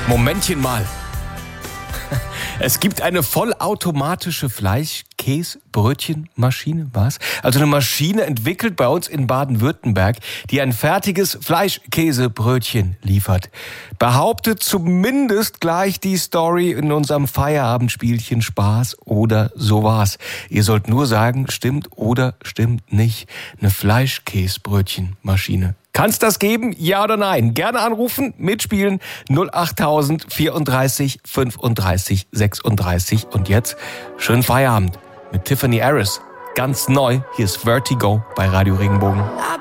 Momentchen mal. Es gibt eine vollautomatische Fleischkäsebrötchenmaschine, was? Also eine Maschine entwickelt bei uns in Baden-Württemberg, die ein fertiges Fleischkäsebrötchen liefert. Behauptet zumindest gleich die Story in unserem Feierabendspielchen Spaß oder sowas. Ihr sollt nur sagen, stimmt oder stimmt nicht. Eine Fleischkäsebrötchenmaschine. Kann's das geben? Ja oder nein? Gerne anrufen, mitspielen 08000 34 35 36. Und jetzt schönen Feierabend mit Tiffany Harris. Ganz neu, hier ist Vertigo bei Radio Regenbogen.